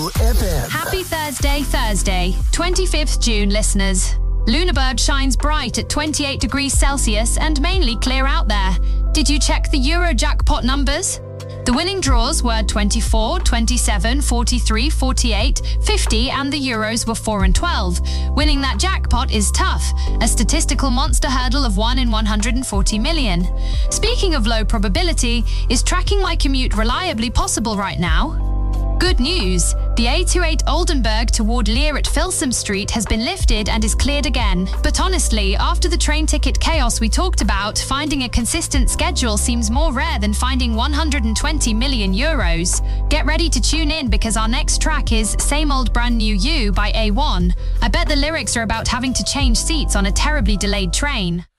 Cool FM. Happy Thursday, 25th June, listeners. Lunabird shines bright at 28 degrees Celsius and mainly clear out there. Did you check the Euro jackpot numbers? The winning draws were 24, 27, 43, 48, 50 and the Euros were 4 and 12. Winning that jackpot is tough, a statistical monster hurdle of 1 in 140 million. Speaking of low probability, is tracking my commute reliably possible right now? Good news! The A28 Oldenburg toward Lear at Filsam Street has been lifted and is cleared again. But honestly, after the train ticket chaos we talked about, finding a consistent schedule seems more rare than finding 120 million euros. Get ready to tune in because our next track is Same Old Brand New You by A1. I bet the lyrics are about having to change seats on a terribly delayed train.